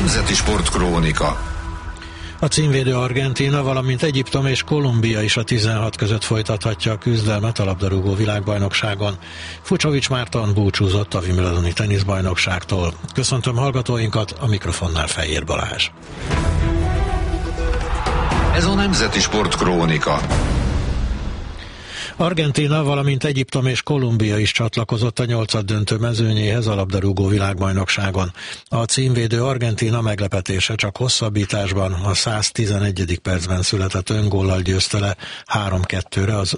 Nemzeti Sportkrónika. A címvédő Argentína, valamint Egyiptom és Kolumbia is a 16 között folytathatja a küzdelmet a labdarúgó világbajnokságon. Fucsovics Márton búcsúzott a Wimbledoni teniszbajnokságtól. Köszöntöm hallgatóinkat, a mikrofonnál Fejér Balázs. Ez a Nemzeti Sportkrónika. Argentína, valamint Egyiptom és Kolumbia is csatlakozott a nyolcaddöntő mezőnyéhez a labdarúgó világbajnokságon. A címvédő Argentína meglepetése csak hosszabbításban, a 111. percben született öngóllal győzte le 3-2-re az